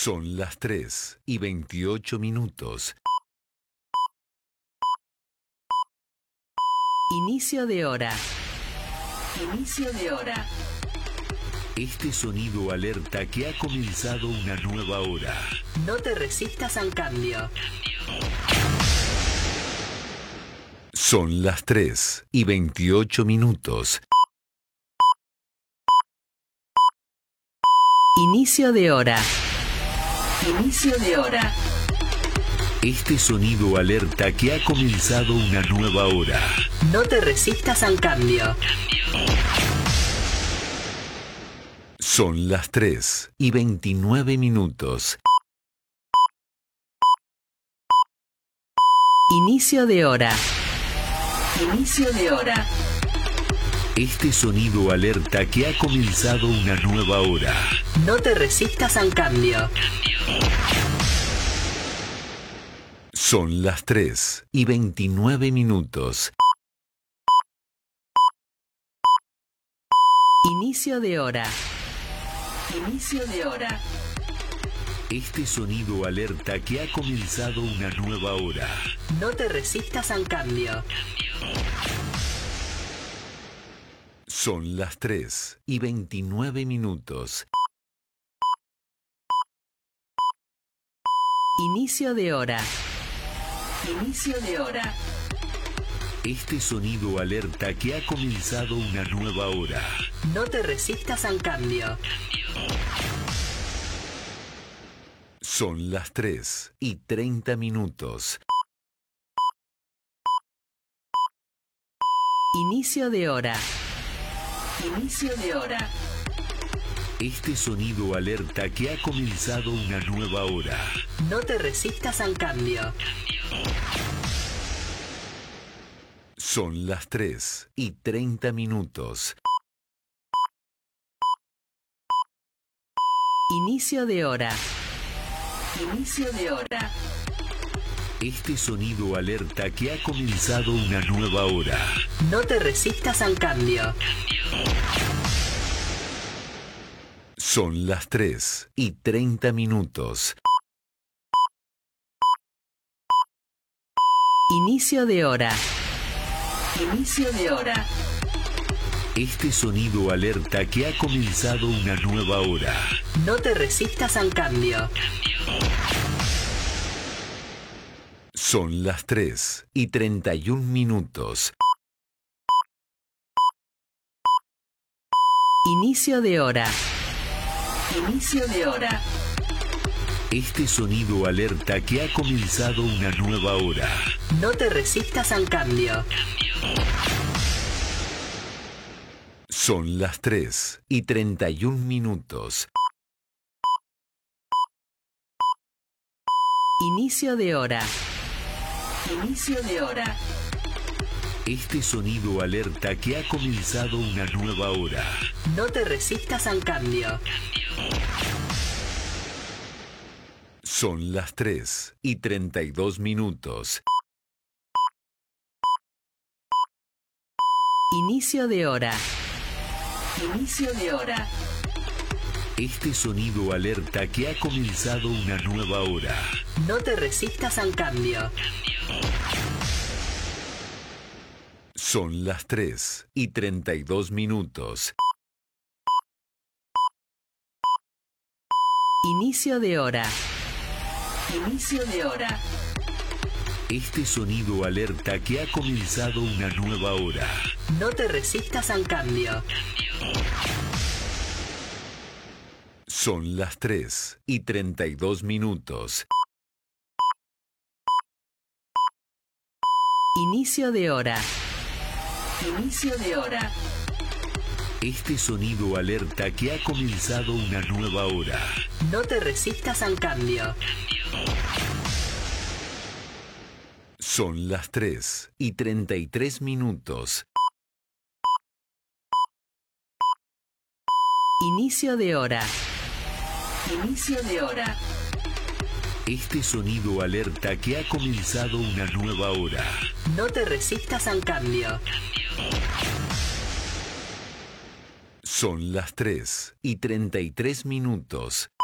Son las 3:28. Inicio de hora. Inicio de hora. Este sonido alerta que ha comenzado una nueva hora. No te resistas al cambio. Son las 3:28. Inicio de hora. Inicio de hora. Este sonido alerta que ha comenzado una nueva hora. No te resistas al cambio. Son las 3:29. Inicio de hora. Inicio de hora. Este sonido alerta que ha comenzado una nueva hora. No te resistas al cambio. Son las 3:29. Inicio de hora. Inicio de hora. Este sonido alerta que ha comenzado una nueva hora. No te resistas al cambio. Son las 3:29. Inicio de hora. Inicio de hora. Este sonido alerta que ha comenzado una nueva hora. No te resistas al cambio. Son las 3:30. Inicio de hora. Inicio de hora. Este sonido alerta que ha comenzado una nueva hora. No te resistas al cambio. Son las 3:30. Inicio de hora. Inicio de hora. Este sonido alerta que ha comenzado una nueva hora. No te resistas al cambio. Son las 3:30. Inicio de hora. Inicio de hora. Este sonido alerta que ha comenzado una nueva hora. No te resistas al cambio. Son las 3:31. Inicio de hora. Inicio de hora. Este sonido alerta que ha comenzado una nueva hora. No te resistas al cambio. Son las 3:31. Inicio de hora. Inicio de hora. Este sonido alerta que ha comenzado una nueva hora. No te resistas al cambio. Son las 3:32. Inicio de hora. Inicio de hora. Este sonido alerta que ha comenzado una nueva hora. No te resistas al cambio. Son las 3:32. Inicio de hora. Inicio de hora. Este sonido alerta que ha comenzado una nueva hora. No te resistas al cambio. Son las 3:32. Inicio de hora. Inicio de hora. Este sonido alerta que ha comenzado una nueva hora. No te resistas al cambio. Son las 3:33. Inicio de hora. Inicio de hora. Este sonido alerta que ha comenzado una nueva hora. No te resistas al cambio. Son las 3:33.